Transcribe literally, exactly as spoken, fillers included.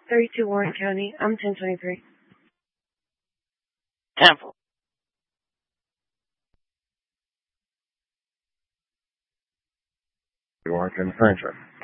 thirty-two Warren County. I'm ten twenty-three. Temple. Warren County Furniture.